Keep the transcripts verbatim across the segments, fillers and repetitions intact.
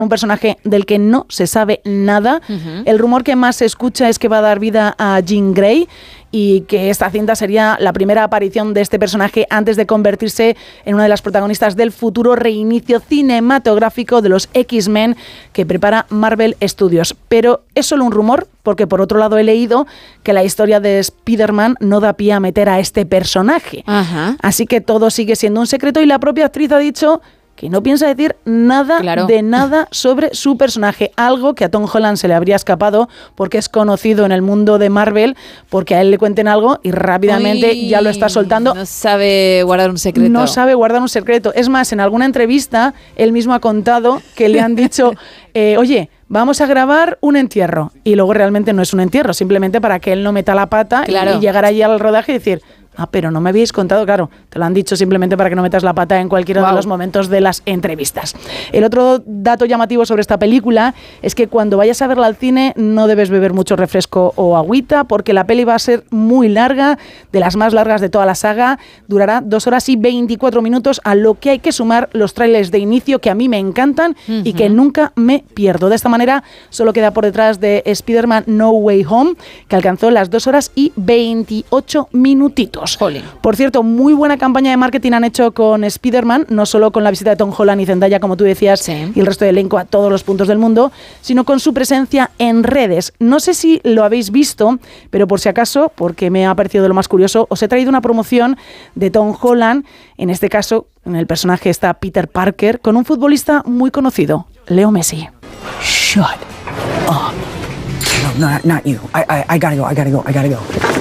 un personaje del que no se sabe nada. Uh-huh. El rumor que más se escucha es que va a dar vida a Jean Grey y que esta cinta sería la primera aparición de este personaje antes de convertirse en una de las protagonistas del futuro reinicio cinematográfico de los X-Men que prepara Marvel Studios. Pero es solo un rumor, porque por otro lado he leído que la historia de Spider-Man no da pie a meter a este personaje. Uh-huh. Así que todo sigue siendo un secreto y la propia actriz ha dicho que no piensa decir nada claro. de nada sobre su personaje, algo que a Tom Holland se le habría escapado porque es conocido en el mundo de Marvel, porque a él le cuenten algo y rápidamente Uy, ya lo está soltando. No sabe guardar un secreto. No sabe guardar un secreto. Es más, en alguna entrevista él mismo ha contado que le han dicho, eh, oye, vamos a grabar un entierro, y luego realmente no es un entierro, simplemente para que él no meta la pata claro. y, y llegar allí al rodaje y decir... Ah, pero no me habíais contado, claro, te lo han dicho simplemente para que no metas la pata en cualquiera wow. de los momentos de las entrevistas. El otro dato llamativo sobre esta película es que cuando vayas a verla al cine no debes beber mucho refresco o agüita, porque la peli va a ser muy larga, de las más largas de toda la saga, durará dos horas y veinticuatro minutos, a lo que hay que sumar los trailers de inicio que a mí me encantan uh-huh. y que nunca me pierdo. De esta manera solo queda por detrás de Spider-Man No Way Home, que alcanzó las dos horas y veintiocho minutitos. Jolín. Por cierto, muy buena campaña de marketing han hecho con Spider-Man, no solo con la visita de Tom Holland y Zendaya, como tú decías, sí. y el resto del elenco a todos los puntos del mundo, sino con su presencia en redes. No sé si lo habéis visto, pero por si acaso, porque me ha parecido de lo más curioso, os he traído una promoción de Tom Holland, en este caso, en el personaje está Peter Parker, con un futbolista muy conocido, Leo Messi. Shut up. No, no, not you. I, I, I gotta go, I gotta go, I gotta go.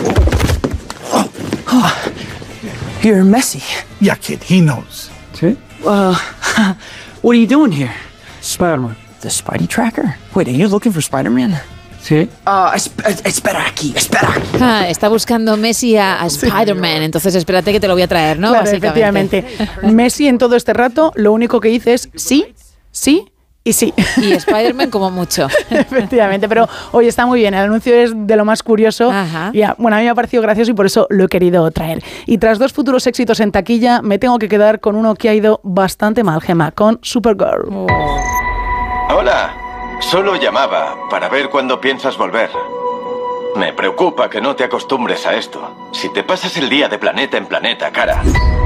Oh, you're Messi. Yeah, kid, he knows. See? Uh, what are you doing here? Spider-Man. The Spidey tracker? Wait, are you looking for Spider-Man? Sí. Uh, esp- espera aquí, espera. Ah, está buscando Messi a, a Spider-Man, sí. Entonces espérate que te lo voy a traer, ¿no? Claro, efectivamente. Messi en todo este rato lo único que dice es sí, sí, y sí. Y Spider-Man como mucho. Efectivamente, pero oye, está muy bien. El anuncio es de lo más curioso. Ajá. Y, bueno, a mí me ha parecido gracioso y por eso lo he querido traer. Y tras dos futuros éxitos en taquilla, me tengo que quedar con uno que ha ido bastante mal, Gemma, con Supergirl. Oh. Hola, solo llamaba para ver cuándo piensas volver. Me preocupa que no te acostumbres a esto. Si te pasas el día de planeta en planeta, cara,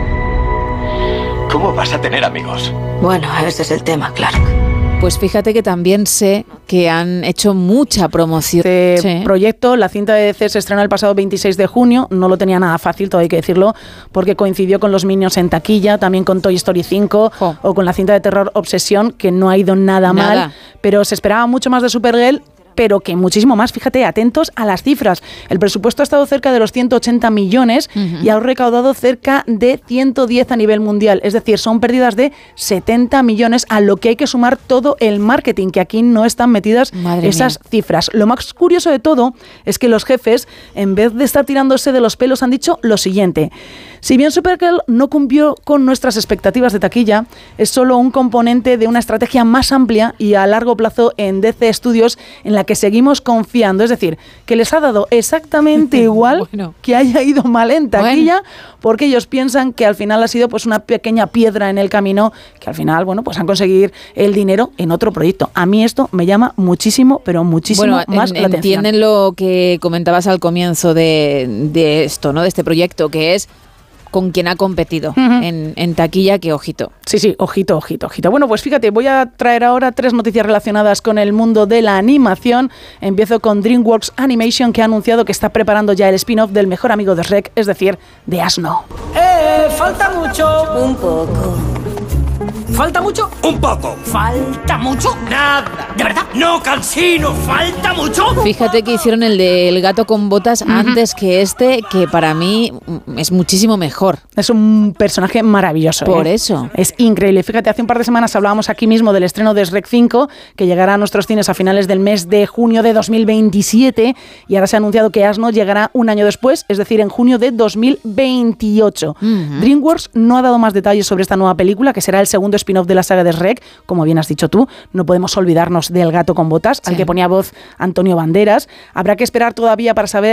¿cómo vas a tener amigos? Bueno, ese es el tema, Clark. Pues fíjate que también sé que han hecho mucha promoción. Este sí. proyecto, la cinta de D C se estrenó el pasado veintiséis de junio, no lo tenía nada fácil, todo hay que decirlo, porque coincidió con los Minions en taquilla, también con Toy Story cinco oh. o con la cinta de terror Obsesión, que no ha ido nada, nada mal, pero se esperaba mucho más de Supergirl, pero que muchísimo más. Fíjate, atentos a las cifras. El presupuesto ha estado cerca de los ciento ochenta millones uh-huh. y ha recaudado cerca de ciento diez a nivel mundial. Es decir, son pérdidas de setenta millones, a lo que hay que sumar todo el marketing, que aquí no están metidas Madre esas mía. cifras. Lo más curioso de todo es que los jefes, en vez de estar tirándose de los pelos, han dicho lo siguiente: si bien Supergirl no cumplió con nuestras expectativas de taquilla, es solo un componente de una estrategia más amplia y a largo plazo en D C Studios, en la que seguimos confiando. Es decir, que les ha dado exactamente igual bueno. que haya ido mal en taquilla, bueno. porque ellos piensan que al final ha sido pues una pequeña piedra en el camino, que al final, bueno, pues han conseguido el dinero en otro proyecto. A mí esto me llama muchísimo, pero muchísimo bueno, más en, la atención. Entienden lo que comentabas al comienzo de, de esto, ¿no? De este proyecto, que es con quien ha competido uh-huh. en, en taquilla, que ojito. Sí, sí, ojito, ojito, ojito. Bueno, pues fíjate, voy a traer ahora tres noticias relacionadas con el mundo de la animación. Empiezo con DreamWorks Animation, que ha anunciado que está preparando ya el spin-off del mejor amigo de Shrek, es decir, de Asno. ¡Eh! ¡Falta mucho! Un poco. ¿Falta mucho? Un poco. ¿Falta mucho? Nada. ¿De verdad? No, Cansino, ¿falta mucho? Fíjate que hicieron el del gato con botas uh-huh. antes que este, que para mí es muchísimo mejor. Es un personaje maravilloso. Por ¿eh? eso. Es increíble. Fíjate, hace un par de semanas hablábamos aquí mismo del estreno de Shrek cinco, que llegará a nuestros cines a finales del mes de junio de dos mil veintisiete, y ahora se ha anunciado que Asno llegará un año después, es decir, en junio de dos mil veintiocho. Uh-huh. DreamWorks no ha dado más detalles sobre esta nueva película, que será el segundo spin-off de la saga de Shrek, como bien has dicho tú. No podemos olvidarnos del gato con botas, sí. al que ponía voz Antonio Banderas. Habrá que esperar todavía para saber